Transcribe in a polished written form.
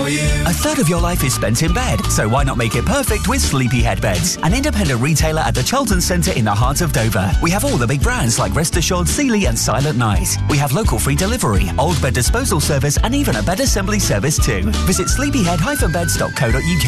for you. A third of your life is spent in bed, so why not make it perfect with Sleepyhead Beds, an independent retailer at the Charlton Centre in the heart of Dover. We have all the big brands like Rest Assured, Sealy and Silent Night. We have local free delivery, old bed disposal service and even a bed assembly service too. Visit sleepyhead-beds.co.uk.